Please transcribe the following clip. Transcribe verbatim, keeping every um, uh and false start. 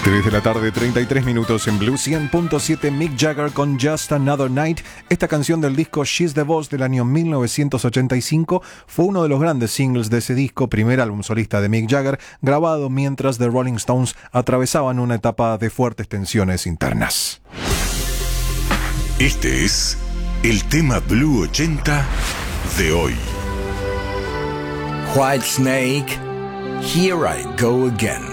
tres de la tarde, treinta y tres minutos en Blue cien punto siete. Mick Jagger con Just Another Night. Esta canción del disco She's the Boss del año mil novecientos ochenta y cinco fue uno de los grandes singles de ese disco, primer álbum solista de Mick Jagger, grabado mientras The Rolling Stones atravesaban una etapa de fuertes tensiones internas. Este es el tema Blue ochenta de hoy. Whitesnake, Here I Go Again.